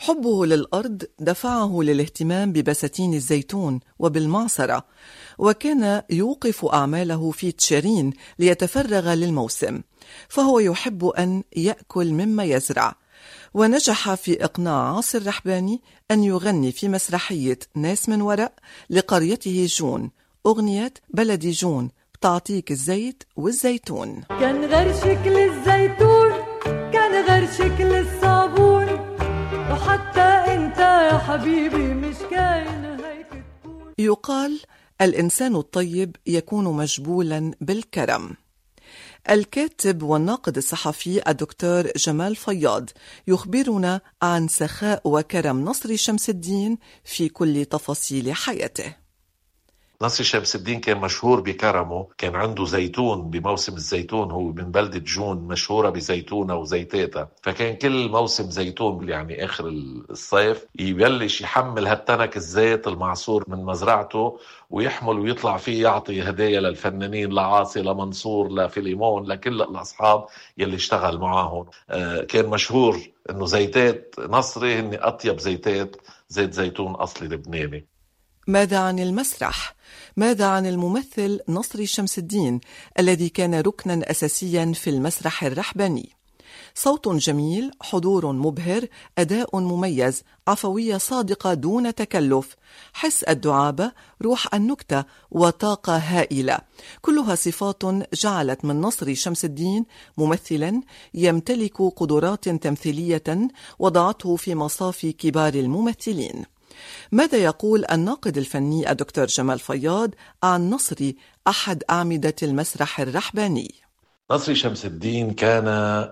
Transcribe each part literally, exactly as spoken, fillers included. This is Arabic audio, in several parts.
حبه للأرض دفعه للاهتمام ببساتين الزيتون وبالمعصرة، وكان يوقف أعماله في تشرين ليتفرغ للموسم، فهو يحب أن يأكل مما يزرع. ونجح في إقناع عاصي الرحباني أن يغني في مسرحية ناس من ورق لقريته جون أغنية بلدي جون بتعطيك الزيت والزيتون. كان غير شكل الزيتون كان غير شكل الصابون، وحتى انت يا حبيبي مش كاين هيك تكون. يقال الإنسان الطيب يكون مجبولا بالكرم. الكاتب والناقد الصحفي الدكتور جمال فياض يخبرنا عن سخاء وكرم نصري شمس الدين في كل تفاصيل حياته. نصري شمس الدين كان مشهور بكرمه، كان عنده زيتون بموسم الزيتون، هو من بلدة جون مشهورة بزيتونة وزيتاتها، فكان كل موسم زيتون يعني آخر الصيف يبلش يحمل هالتنك الزيت المعصور من مزرعته ويحمل ويطلع فيه يعطي هدايا للفنانين، لعاصي لمنصور لفيليمون لكل الأصحاب يلي اشتغل معاهم. آه كان مشهور انه زيتات نصري هن أطيب زيتات، زيت زيتون أصلي لبناني. ماذا عن المسرح؟ ماذا عن الممثل نصري شمس الدين الذي كان ركنا أساسيا في المسرح الرحباني؟ صوت جميل، حضور مبهر، أداء مميز، عفوية صادقة دون تكلف، حس الدعابة، روح النكتة، وطاقة هائلة، كلها صفات جعلت من نصري شمس الدين ممثلا يمتلك قدرات تمثيلية وضعته في مصاف كبار الممثلين. ماذا يقول الناقد الفني الدكتور جمال فياض عن نصري أحد أعمدة المسرح الرحباني؟ نصري شمس الدين كان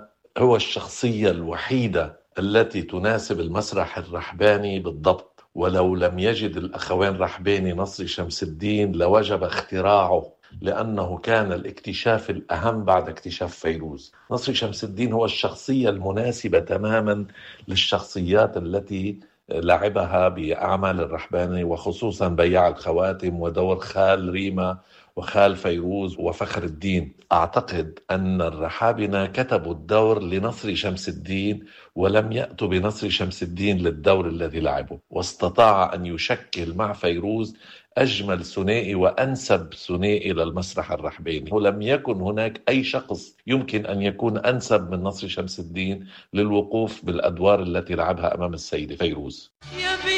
هو الشخصية الوحيدة التي تناسب المسرح الرحباني بالضبط، ولو لم يجد الأخوين رحباني نصري شمس الدين لوجب اختراعه، لأنه كان الاكتشاف الأهم بعد اكتشاف فيروز. نصري شمس الدين هو الشخصية المناسبة تماما للشخصيات التي لعبها بأعمال الرحباني، وخصوصا بياع الخواتم ودور خال ريما وخال فيروز وفخر الدين. أعتقد أن الرحابنة كتبوا الدور لنصري شمس الدين ولم يأتوا بنصري شمس الدين للدور الذي لعبه، واستطاع أن يشكل مع فيروز أجمل ثنائي وأنسب ثنائي للمسرح الرحباني، ولم يكن هناك أي شخص يمكن أن يكون أنسب من نصري شمس الدين للوقوف بالأدوار التي لعبها أمام السيدة فيروز.